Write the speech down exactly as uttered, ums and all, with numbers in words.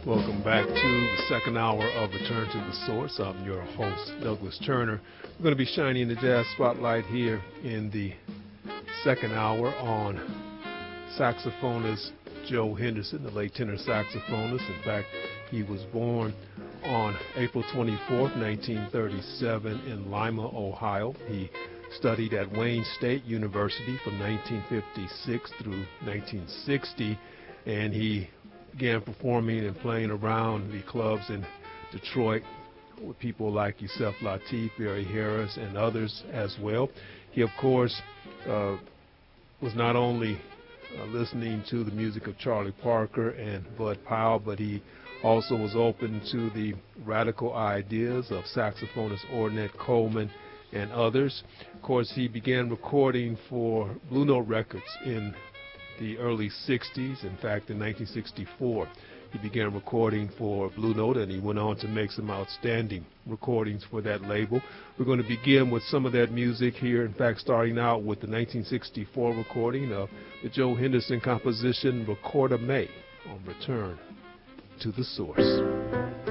Welcome back to the second hour of Return to the Source. I'm your host, Douglas Turner. We're going to be shining the jazz spotlight here in the second hour on saxophonist Joe Henderson, the late tenor saxophonist. In fact, he was born on April twenty-fourth, nineteen thirty-seven in Lima, Ohio. He studied at Wayne State University from nineteen fifty-six through nineteen sixty, and he began performing and playing around the clubs in Detroit with people like Yusef Lateef, Barry Harris, and others as well. He, of course, uh, was not only uh, listening to the music of Charlie Parker and Bud Powell, but he also was open to the radical ideas of saxophonist Ornette Coleman and others. Of course, he began recording for Blue Note Records in the early sixties. In fact, in nineteen sixty-four, he began recording for Blue Note, and he went on to make some outstanding recordings for that label. We're going to begin with some of that music here, in fact, starting out with the nineteen sixty-four recording of the Joe Henderson composition, Record a May, on Return to the Source.